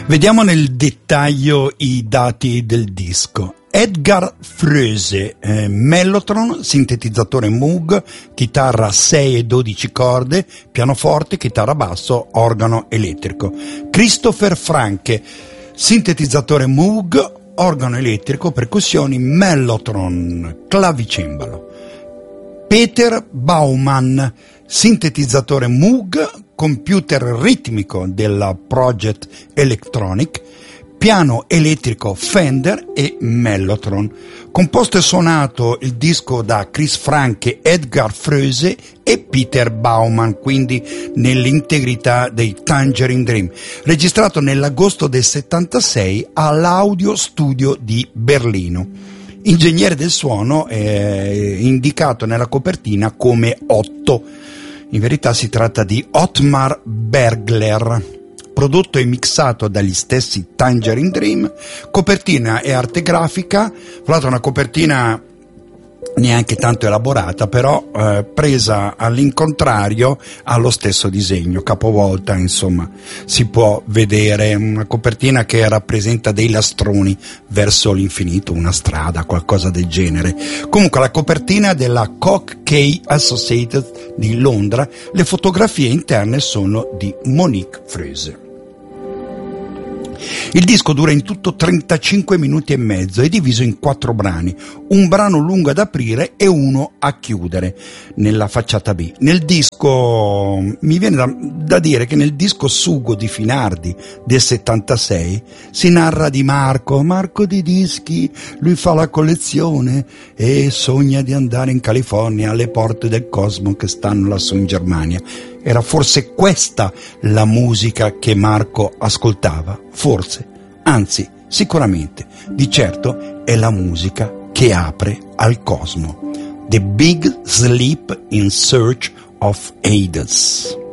Vediamo nel dettaglio i dati del disco. Edgar Froese, mellotron, sintetizzatore Moog, chitarra 6 e 12 corde, pianoforte, chitarra basso, organo elettrico. Christopher Franke, sintetizzatore Moog, organo elettrico, percussioni, mellotron, clavicembalo. Peter Baumann, sintetizzatore Moog, computer ritmico della Project Electronic, piano elettrico Fender e mellotron. Composto e suonato il disco da Chris Franke, Edgar Froese e Peter Baumann, quindi nell'integrità dei Tangerine Dream, registrato nell'agosto del 76 all'Audio Studio di Berlino. Ingegnere del suono è indicato nella copertina come Otto. In verità si tratta di Ottmar Bergler, prodotto e mixato dagli stessi Tangerine Dream. Copertina e arte grafica, tra l'altro una copertina neanche tanto elaborata, però presa all'incontrario allo stesso disegno, capovolta, insomma, si può vedere una copertina che rappresenta dei lastroni verso l'infinito, una strada, qualcosa del genere. Comunque la copertina della Koch Kay Associated di Londra, le fotografie interne sono di Monique Froese. Il disco dura in tutto 35 minuti e mezzo, è diviso in 4 brani, un brano lungo ad aprire e uno a chiudere nella facciata B. Nel disco, mi viene da dire che nel disco Sugo di Finardi del 76 si narra di Marco di dischi, lui fa la collezione e sogna di andare in California, alle porte del cosmo che stanno lassù in Germania. Era forse questa la musica che Marco ascoltava? Forse, anzi, sicuramente, di certo è la musica che apre al cosmo. The Big Sleep in Search of Hades.